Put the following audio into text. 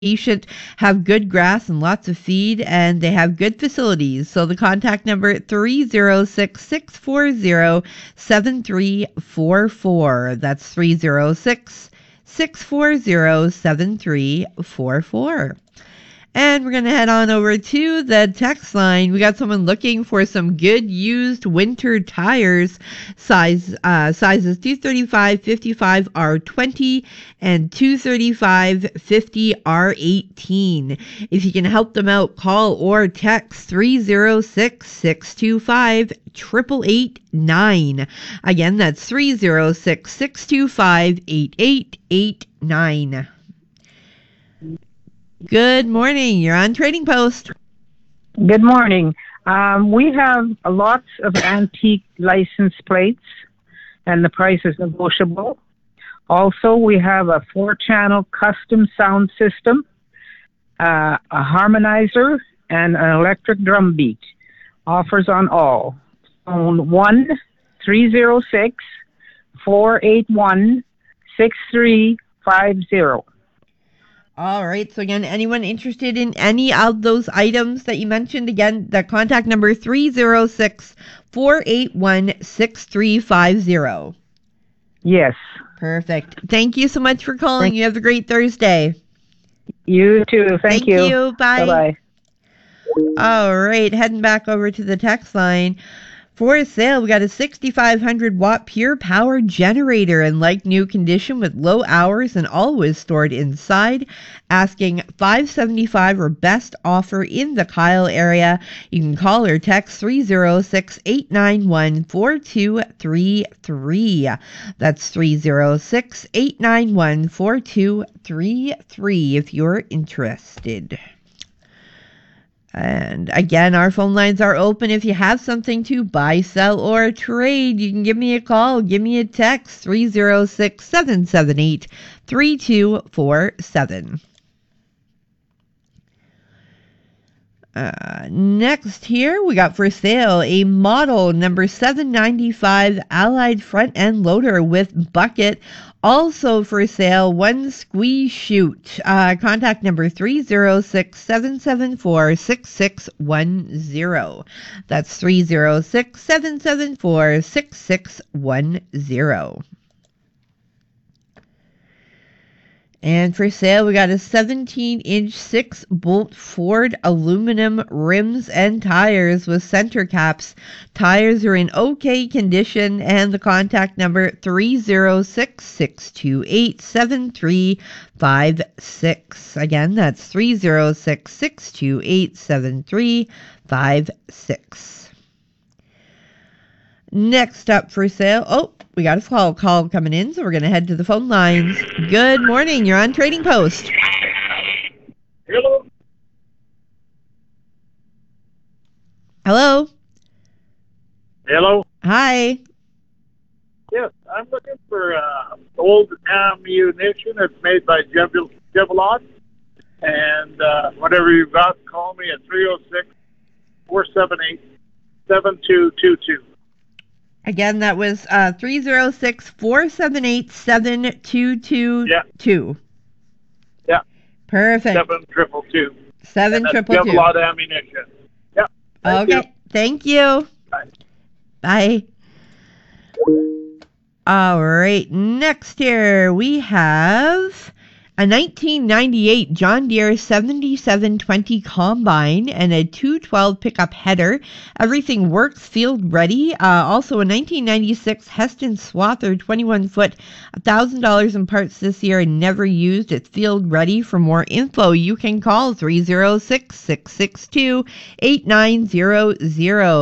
patient, have good grass and lots of feed, and they have good facilities. So the contact number 306-640-7344. That's 306-640-7344. And we're going to head on over to the text line. We got someone looking for some good used winter tires, sizes 235 55 R20 and 235 50 R18. If you can help them out, call or text 306-625-8889. Again, that's 306-625-8889. Good morning. You're on Trading Post. Good morning. We have lots of antique license plates, and the price is negotiable. Also, we have a 4-channel custom sound system, a harmonizer, and an electric drum beat. Offers on all. Phone 1-306-481-6350. All right. So again, anyone interested in any of those items that you mentioned, again, the contact number 306-481-6350. Yes. Perfect. Thank you so much for calling. You have a great Thursday. You too. Thank you. Bye. Bye-bye. All right. Heading back over to the text line. For sale, we got a 6,500 watt pure power generator in like new condition with low hours and always stored inside. Asking $575 or best offer in the Kyle area. You can call or text 306-891-4233. That's 306-891-4233 if you're interested. And again, our phone lines are open. If you have something to buy, sell, or trade, you can give me a call. Give me a text, 306-778-3247. Next here, we got for sale a model number 795 Allied front end loader with bucket. Also for sale, one squeeze chute. Contact number 306-774-6610. That's 306-774-6610. And for sale, we got a 17-inch 6-bolt Ford aluminum rims and tires with center caps. Tires are in okay condition, and the contact number 306-628-7356. Again, that's 306-628-7356. Next up for sale. Oh, we got a call coming in, so we're going to head to the phone lines. Good morning. You're on Trading Post. Hello. Hello. Hello. Hi. Yes, I'm looking for old ammunition that's made by Javelot. And whatever you've got, call me at 306-478-7222. Again, that was 306-478-7222. Yeah. Perfect. 7222. 7222. Javelot ammunition. Yeah. Okay. Thank you. Bye. Bye. All right. Next here we have a 1998 John Deere 7720 combine and a 212 pickup header. Everything works, field ready. Also a 1996 Heston Swather 21-foot, $1,000 in parts this year and never used. It's field ready. For more info, you can call 306-662-8900.